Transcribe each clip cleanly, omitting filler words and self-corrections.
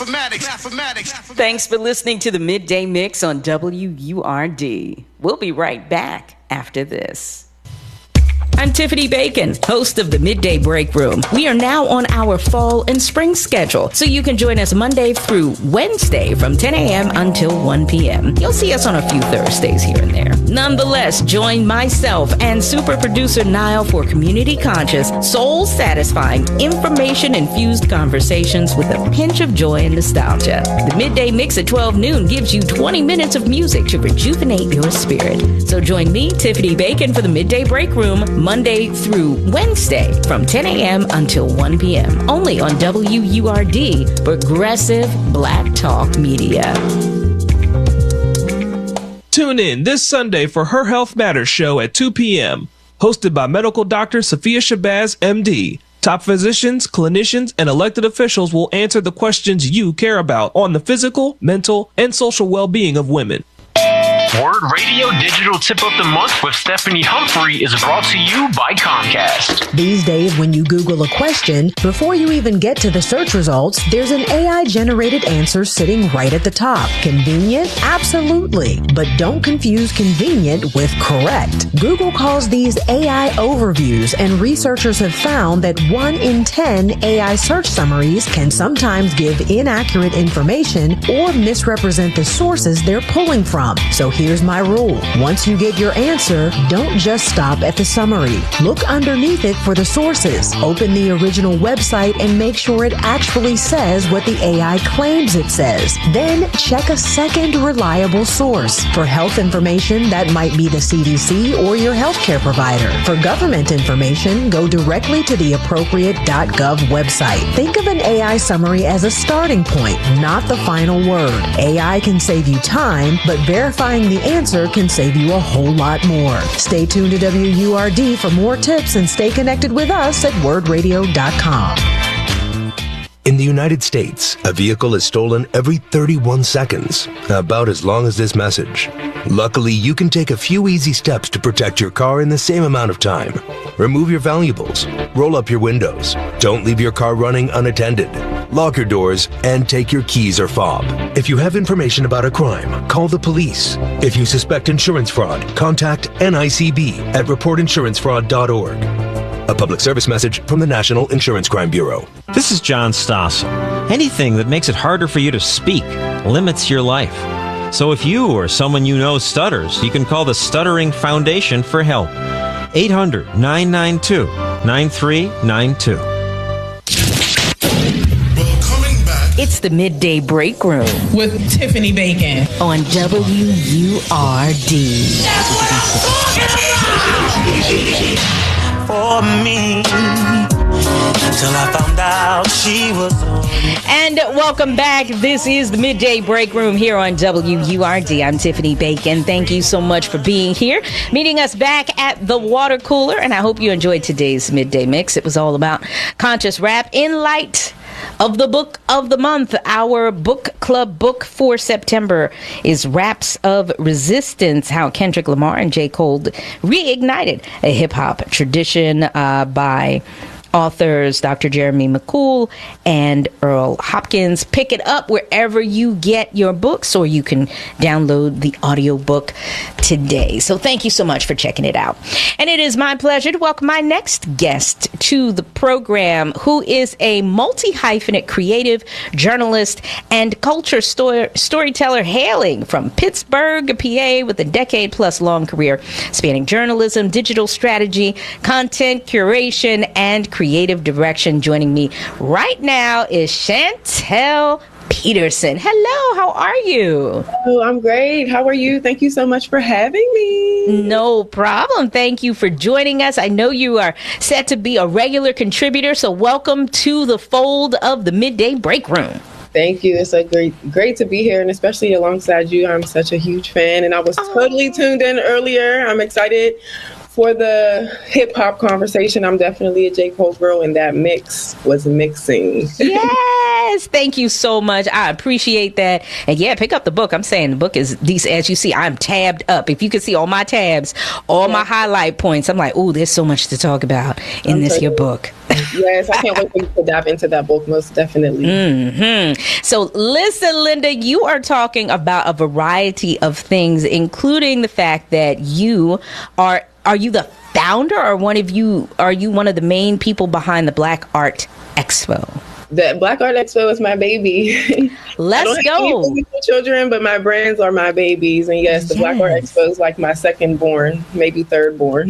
Mathematics. Thanks for listening to the Midday Mix on WURD. We'll be right back after this. I'm Tiffany Bacon, host of the Midday Break Room. We are now on our fall and spring schedule, so you can join us Monday through Wednesday from 10 a.m. until 1 p.m. You'll see us on a few Thursdays here and there. Nonetheless, join myself and super producer Niall for community conscious, soul-satisfying, information-infused conversations with a pinch of joy and nostalgia. The Midday Mix at 12 noon gives you 20 minutes of music to rejuvenate your spirit. So join me, Tiffany Bacon, for the Midday Break Room, Monday through Wednesday from 10 a.m. until 1 p.m. Only on WURD, Progressive Black Talk Media. Tune in this Sunday for Her Health Matters show at 2 p.m. Hosted by medical doctor Sophia Shabazz, MD. Top physicians, clinicians, and elected officials will answer the questions you care about on the physical, mental, and social well-being of women. Word Radio Digital Tip of the Month with Stephanie Humphrey is brought to you by Comcast. These days, when you Google a question, before you even get to the search results, there's an AI-generated answer sitting right at the top. Convenient? Absolutely. But don't confuse convenient with correct. Google calls these AI overviews, and researchers have found that 1 in 10 AI search summaries can sometimes give inaccurate information or misrepresent the sources they're pulling from. So here's my rule. Once you get your answer, don't just stop at the summary. Look underneath it for the sources. Open the original website and make sure it actually says what the AI claims it says. Then check a second reliable source. For health information, that might be the CDC or your healthcare provider. For government information, go directly to the appropriate .gov website. Think of an AI summary as a starting point, not the final word. AI can save you time, but verifying the answer can save you a whole lot more. Stay tuned to WURD for more tips and stay connected with us at wordradio.com. In the United States, a vehicle is stolen every 31 seconds, about as long as this message. Luckily, you can take a few easy steps to protect your car in the same amount of time. Remove your valuables, roll up your windows, don't leave your car running unattended, lock your doors, and take your keys or fob. If you have information about a crime, call the police. If you suspect insurance fraud, contact NICB at reportinsurancefraud.org. A public service message from the National Insurance Crime Bureau. This is John Stossel. Anything that makes it harder for you to speak limits your life. So if you or someone you know stutters, you can call the Stuttering Foundation for help. 800-992-9392. It's the Midday Break Room with Tiffany Bacon on WURD. For me, till I found out she was on. And welcome back. This is the Midday Break Room here on WURD. I'm Tiffany Bacon. Thank you so much for being here, meeting us back at the water cooler. And I hope you enjoyed today's Midday Mix. It was all about conscious rap in light of the book of the month. Our book club book for September is Raps of Resistance, how Kendrick Lamar and J. Cole reignited a hip-hop tradition by authors Dr. Jeremy McCool and Earl Hopkins. Pick it up wherever you get your books, or you can download the audiobook today. So thank you so much for checking it out. And it is my pleasure to welcome my next guest to the program, who is a multi-hyphenate creative, journalist, and culture storyteller hailing from Pittsburgh, PA, with a decade-plus long career spanning journalism, digital strategy, content curation, and creative direction. Joining me right now is Chantel Peterson. Hello, how are you? Oh, I'm great. How are you? Thank you so much for having me. No problem. Thank you for joining us. I know you are set to be a regular contributor, so welcome to the fold of the Midday Break Room. Thank you. It's a great to be here, and especially alongside you. I'm such a huge fan, and I was totally tuned in earlier. I'm excited for the hip-hop conversation. I'm definitely a J. Cole girl, and that mix was mixing. Yes, thank you so much. I appreciate that. And yeah, pick up the book. I'm saying the book is decent. As you see, I'm tabbed up. If you can see all my tabs, all my highlight points, I'm like, ooh, there's so much to talk about in your book. Yes, I can't wait to dive into that book, most definitely. So listen, Linda, you are talking about a variety of things, including the fact that you are you the founder, or are you one of the main people behind the Black Art Expo? The Black Art Expo is my baby. Let's go. Physical children, but my brands are my babies. And yes, the Black Art Expo is like my second born, maybe third born.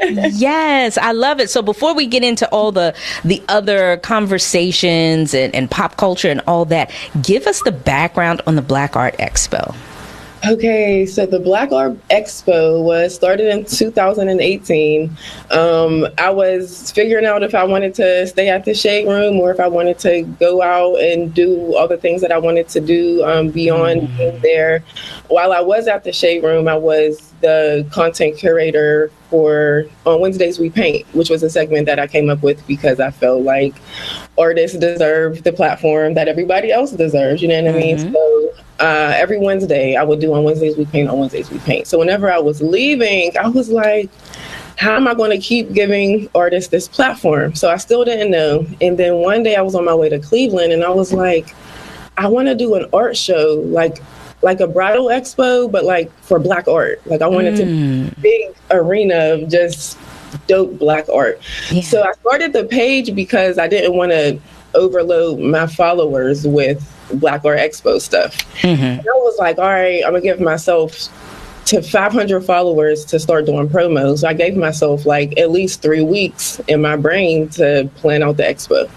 Yes, I love it. So before we get into all the other conversations and pop culture and all that, give us the background on the Black Art Expo. Okay, so the Black Art Expo was started in 2018. I was figuring out if I wanted to stay at the Shade Room or if I wanted to go out and do all the things that I wanted to do beyond being there. While I was at the Shade Room, I was the content curator for On Wednesdays We Paint, which was a segment that I came up with because I felt like artists deserve the platform that everybody else deserves. You know what I mean? So every Wednesday I would do On Wednesdays We Paint, On Wednesdays We Paint. So whenever I was leaving, I was like, how am I going to keep giving artists this platform? So I still didn't know. And then one day I was on my way to Cleveland and I was like, I want to do an art show, like a bridal expo, but like for Black art. Like I wanted to be a big arena of just dope Black art. Yeah. So I started the page because I didn't want to overload my followers with Black Art Expo stuff. And I was like, all right, I'm gonna give myself to 500 followers to start doing promos. So I gave myself like at least 3 weeks in my brain to plan out the expo.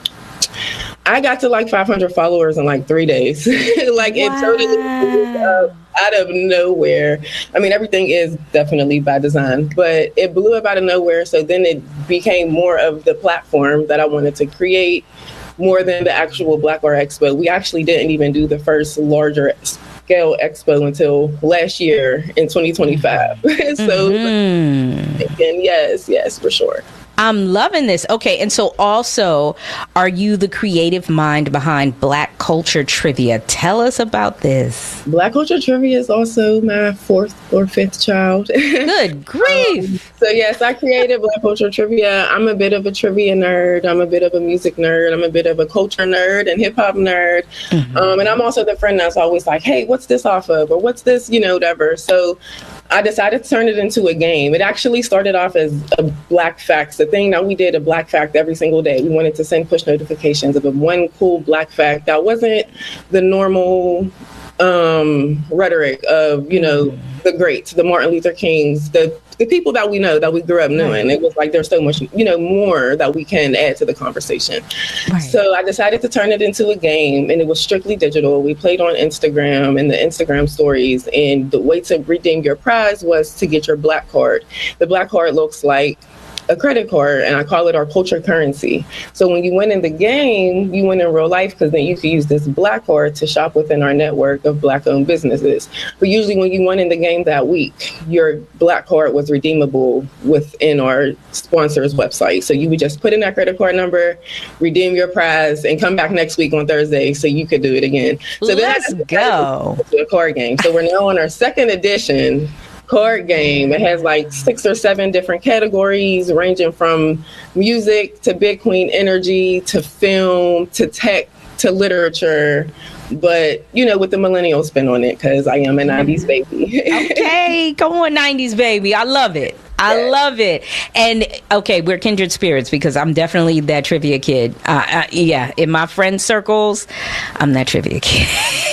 I got to like 500 followers in like 3 days. Like it totally blew up out of nowhere. I mean, everything is definitely by design, but it blew up out of nowhere. So then it became more of the platform that I wanted to create more than the actual Black Art Expo. We actually didn't even do the first larger scale expo until last year in 2025. So again, yes, for sure. I'm loving this. Okay, and so also, are you the creative mind behind Black Culture Trivia? Tell us about this. Black Culture Trivia is also my 4th or 5th child. Good grief. So yes, I created Black Culture Trivia. I'm a bit of a trivia nerd. I'm a bit of a music nerd. I'm a bit of a culture nerd and hip hop nerd. And I'm also the friend that's always like, hey, what's this off of? Or what's this, whatever. So I decided to turn it into a game. It actually started off as a Black Facts, the thing that we did a Black Fact every single day. We wanted to send push notifications of one cool Black Fact that wasn't the normal rhetoric of, the greats, the Martin Luther Kings, the people that we know, that we grew up knowing. It was like there's so much, more that we can add to the conversation. Right. So I decided to turn it into a game, and it was strictly digital. We played on Instagram and the Instagram stories, and the way to redeem your prize was to get your Black card. The Black card looks like a credit card, and I call it our culture currency. So when you win in the game, you win in real life, because then you can use this Black card to shop within our network of Black-owned businesses. But usually when you won in the game that week, your Black card was redeemable within our sponsor's website. So you would just put in that credit card number, redeem your prize, and come back next week on Thursday so you could do it again. So let's go. A card game. So we're now on our 2nd edition card game. It has like 6 or 7 different categories, ranging from music to Big Queen Energy to film to tech to literature, but with the millennial spin on it, because I am a 90s baby. Okay, come on, 90s baby. I love it. I love it. And okay, we're kindred spirits, because I'm definitely that trivia kid. In my friend circles, I'm that trivia kid.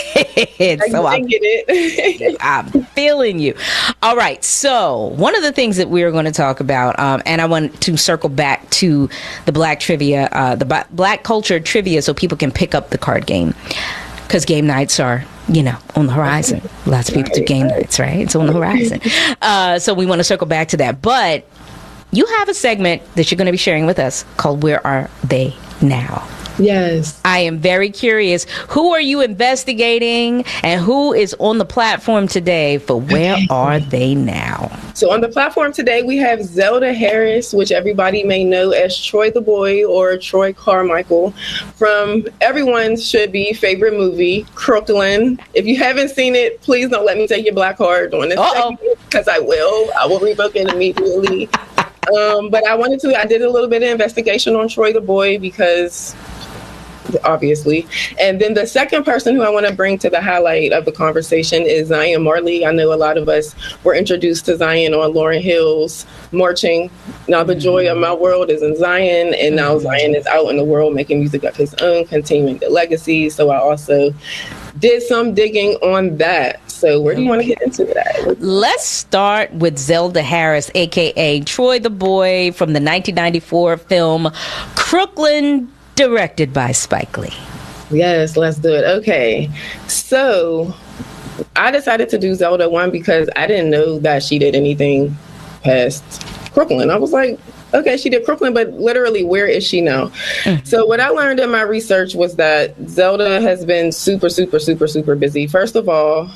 So I get it. I'm feeling you. All right. So one of the things that we're going to talk about, and I want to circle back to the Black trivia, the Black Culture Trivia, so people can pick up the card game, because game nights are, on the horizon. Lots of people do game nights, right? It's on the horizon. So we want to circle back to that. But you have a segment that you're going to be sharing with us called Where Are They Now? Yes. I am very curious. Who are you investigating, and who is on the platform today for Where Are They Now? So on the platform today, we have Zelda Harris, which everybody may know as Troy the Boy or Troy Carmichael from everyone's should-be favorite movie, Crooklyn. If you haven't seen it, please don't let me take your Black card on this segment, because I will revoke it immediately. But I did a little bit of investigation on Troy the Boy because obviously. And then the second person who I want to bring to the highlight of the conversation is Zion Marley. I know a lot of us were introduced to Zion on Lauryn Hill's Marching. Now the joy of my world is in Zion, and now Zion is out in the world making music of his own, continuing the legacy. So I also did some digging on that. So where do you want to get into that? Let's start with Zelda Harris, a.k.a. Troy the Boy, from the 1994 film Crooklyn, directed by Spike Lee. Yes, let's do it. Okay. So I decided to do Zelda, one, because I didn't know that she did anything past Crooklyn. I was like, okay, she did Crooklyn, but literally, where is she now? So what I learned in my research was that Zelda has been super, super, super, super busy. First of all,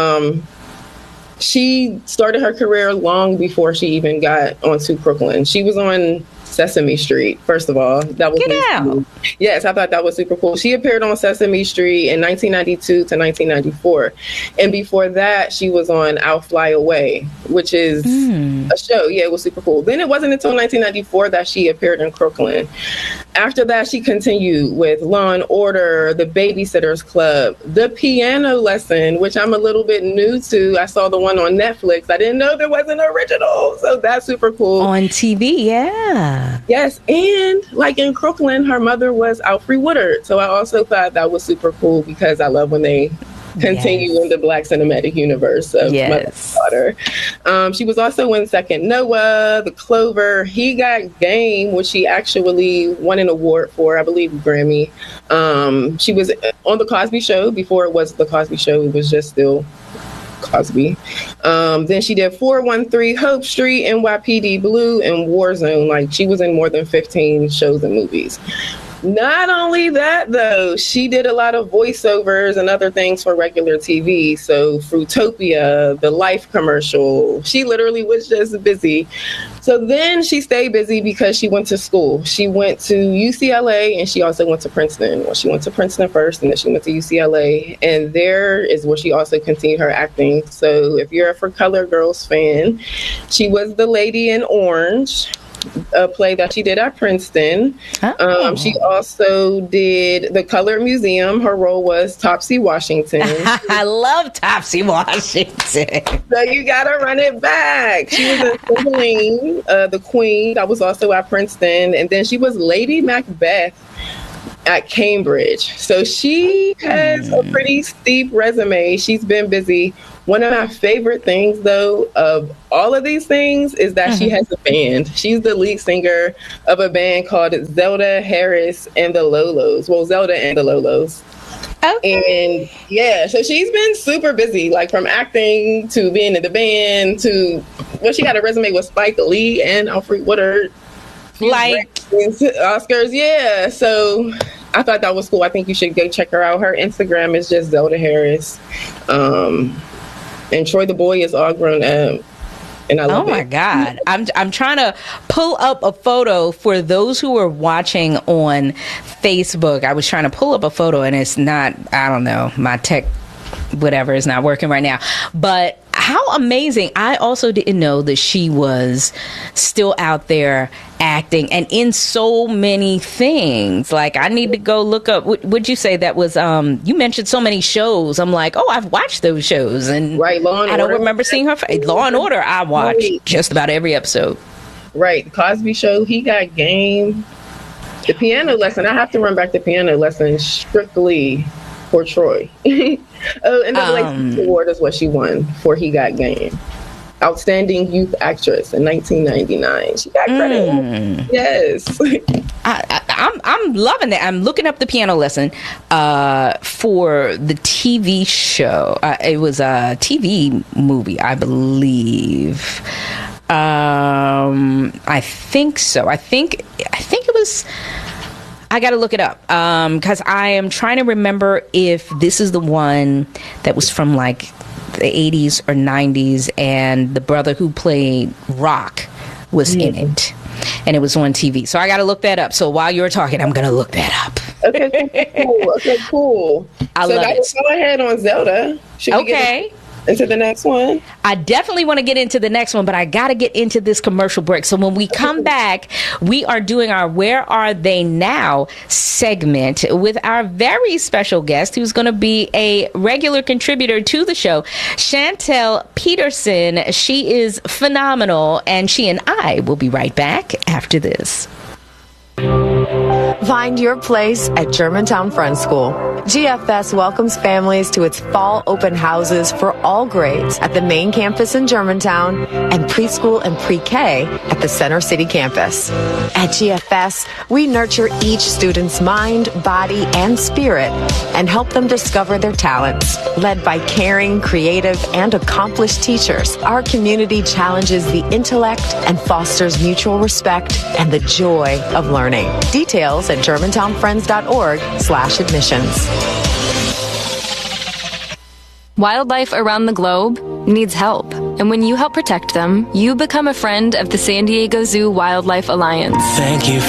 she started her career long before she even got onto Crooklyn. She was on Sesame Street, first of all. That was cool. Yes, I thought that was super cool. She appeared on Sesame Street in 1992 to 1994. And before that, she was on I'll Fly Away, which is a show. Yeah, it was super cool. Then it wasn't until 1994 that she appeared in Crooklyn. After that, she continued with Law and Order, The Babysitter's Club, The Piano Lesson, which I'm a little bit new to. I saw the one on Netflix. I didn't know there was an original, so that's super cool. On TV, yeah. Yes, and like in Crooklyn, her mother was Alfre Woodard. So I also thought that was super cool because I love when they continue in the Black cinematic universe of Mother's Daughter. She was also in Second Noah, The Clover, He Got Game, which she actually won an award for, I believe, Grammy. She was on The Cosby Show. Before it was The Cosby Show, it was just still Cosby. Then she did 413 Hope Street, NYPD Blue, and Warzone. Like, she was in more than 15 shows and movies. Not only that, though, she did a lot of voiceovers and other things for regular TV. So Fruitopia, the Life commercial, she literally was just busy. So then she stayed busy because she went to school. She went to UCLA and she also went to Princeton. Well, she went to Princeton first and then she went to UCLA. And there is where she also continued her acting. So if you're a For Color Girls fan, she was the lady in Orange, a play that she did at Princeton. She also did The Colored Museum. Her role was Topsy Washington. I love Topsy Washington. So you gotta run it back. She was in Cymbeline, the Queen. That was also at Princeton. And then she was Lady Macbeth at Cambridge. So she has a pretty steep resume. She's been busy. One of my favorite things, though, of all of these things is that she has a band. She's the lead singer of a band called Zelda Harris and the Lolos. Well, Zelda and the Lolos. Okay. And yeah, so she's been super busy, like from acting to being in the band to, well, she got a resume with Spike Lee and Alfre Woodard. Like Oscars, yeah. So I thought that was cool. I think you should go check her out. Her Instagram is just Zelda Harris. And Troy the Boy is all grown up. And I love it. Oh my God. I'm trying to pull up a photo for those who are watching on Facebook. I was trying to pull up a photo and it's not, I don't know, my tech whatever is not working right now. But how amazing. I also didn't know that she was still out there acting and in so many things. Like, I need to go look up. Would you say that was, you mentioned so many shows. I'm like, oh, I've watched those shows. And right, Law and I don't Order. remember seeing her. Law and Order, I watched just about every episode. Right. The Cosby Show, He Got Game. The Piano Lesson. I have to run back the Piano Lesson strictly for Troy. Oh, and the Blake Award is what she won for He Got Game. Outstanding Youth Actress in 1999. She got credit. Yes. I'm loving that. I'm looking up the Piano Lesson for the TV show. It was a TV movie, I believe. I think so. I think it was. I got to look it up because I am trying to remember if this is the one that was from like the 80s or 90s and the brother who played Rock was in it and it was on TV. So I got to look that up. So while you're talking, I'm going to look that up. Okay, cool. Okay, cool. I love it. Go ahead on Zelda. Okay. into the next one? I definitely want to get into the next one, but I got to get into this commercial break. So when we come back, we are doing our Where Are They Now segment with our very special guest, who's going to be a regular contributor to the show, Chantel Peterson. She is phenomenal, and she and I will be right back after this. Find your place at Germantown Friends School. GFS welcomes families to its fall open houses for all grades at the main campus in Germantown and preschool and pre-K at the Center City campus. At GFS, we nurture each student's mind, body, and spirit and help them discover their talents. Led by caring, creative, and accomplished teachers, our community challenges the intellect and fosters mutual respect and the joy of learning. Details at germantownfriends.org/admissions. Wildlife around the globe needs help. And when you help protect them, you become a friend of the San Diego Zoo Wildlife Alliance. Thank you